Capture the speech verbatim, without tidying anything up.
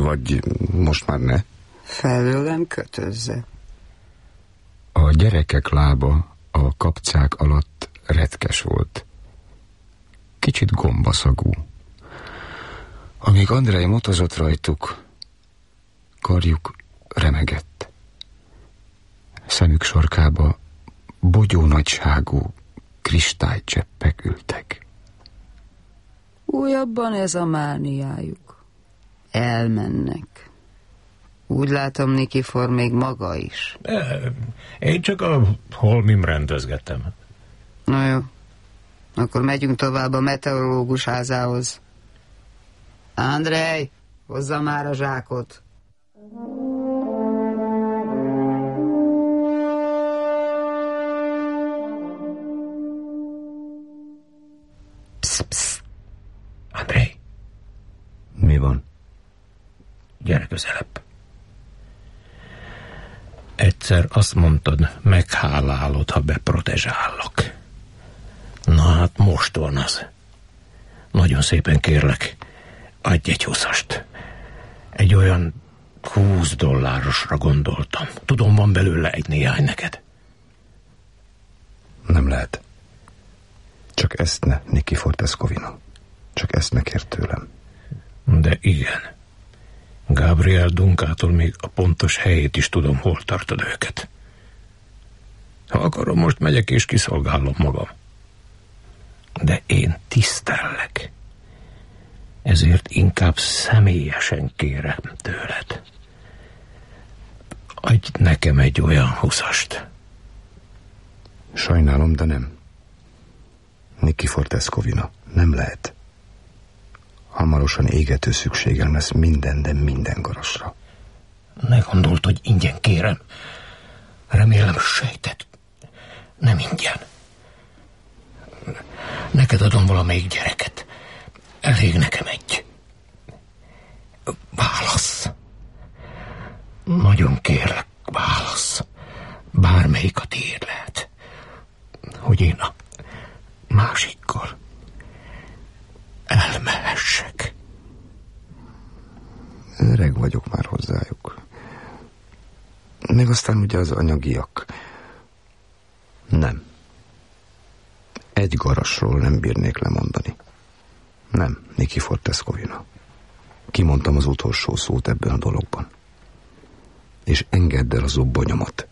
Vagy most már ne? Felőlem kötözze. A gyerekek lába a kapcák alatt retkes volt. Kicsit gombaszagú. Amíg Andrej motozott rajtuk, karjuk remegett. Szemük sorkába bogyó nagyságú kristálycseppek ültek. Újabban ez a mániájuk. Elmennek. Úgy látom, Nikifor még maga is. De, én csak a holmim rendezgettem. Na jó. Akkor megyünk tovább a meteorológus házához. Andrej, hozza már a zsákot. Psz, psz. Andrej. Mi van? Gyere közelebb. Egyszer azt mondtad, meghálálod, ha beprotezsállok. Na hát most van az. Nagyon szépen kérlek, adj egy huszast. Egy olyan húsz dollárosra gondoltam. Tudom, van belőle egy néhány neked. Nem lehet. Csak ezt ne, Nikifor Teskovina. Csak ezt ne kért tőlem. De igen. Gabriel Dunkától még a pontos helyét is tudom, hol tartod őket. Ha akarom, most megyek és kiszolgálom magam. De én tisztellek. Ezért inkább személyesen kérem tőled. Adj nekem egy olyan huszast. Sajnálom, de nem. Nikifor Teskovina, nem lehet. Hamarosan égető szükségem lesz minden, de minden garasra. Ne gondolt, hogy ingyen kérem. Remélem sejted. Nem ingyen. Neked adom valamelyik gyereket. Elég nekem egy. Válasz. Nagyon kérlek, válasz. Bármelyik a tiéd lehet. Hogy én a másikkal elmehessek. Öreg vagyok már hozzájuk. Meg aztán ugye az anyagiak. Nem. Egy garasról nem bírnék lemondani. Nem, Nikifor Teskovina. Kimondtam az utolsó szót ebben a dologban. És engedd el az obbanyomat.